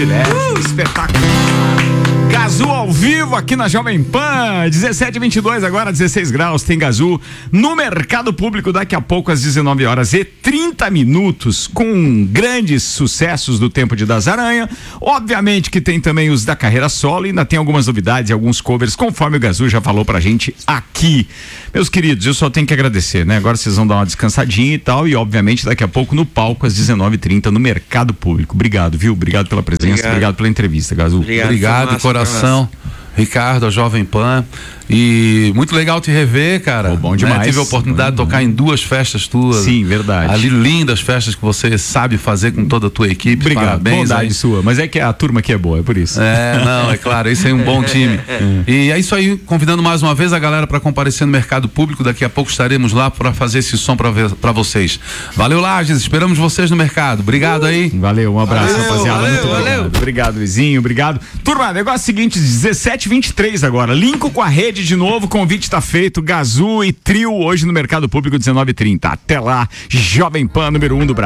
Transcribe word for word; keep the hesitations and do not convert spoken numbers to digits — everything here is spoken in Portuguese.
privilégio, uh! Espetáculo. Gazu ao vivo aqui na Jovem Pan, dezessete e vinte e dois, agora dezesseis graus, tem Gazu no mercado público daqui a pouco às dezenove horas e trinta minutos, com grandes sucessos do Tempo de Das Aranha. Obviamente que tem também os da carreira solo e ainda tem algumas novidades e alguns covers, conforme o Gazu já falou pra gente aqui. Meus queridos, eu só tenho que agradecer, né? Agora vocês vão dar uma descansadinha e tal, e obviamente daqui a pouco no palco às dezenove e trinta no mercado público. Obrigado, viu? Obrigado pela presença, obrigado, obrigado pela entrevista, Gazu. Obrigado, obrigado coração. Ricardo, a Jovem Pan, e muito legal te rever, cara. Oh, bom demais. Né? Tive a oportunidade de tocar em duas festas tuas. Sim, verdade. Ali, lindas festas que você sabe fazer com toda a tua equipe. Obrigado, parabéns. Bondade aí. sua, mas é que a turma aqui é boa, é por isso. É, não, é claro, isso aí é um bom time. E é isso aí, convidando mais uma vez a galera para comparecer no mercado público, daqui a pouco estaremos lá para fazer esse som para vocês. Valeu, Lages, esperamos vocês no mercado. Obrigado aí. Valeu, um abraço, valeu, rapaziada. Valeu, muito valeu. Obrigado. Obrigado, Luizinho, obrigado. Turma, negócio seguinte, dezessete e vinte e três agora. Linko com a rede de novo, convite tá feito. Gazu e Trio hoje no mercado público dezenove e trinta. Até lá, Jovem Pan número um do Brasil.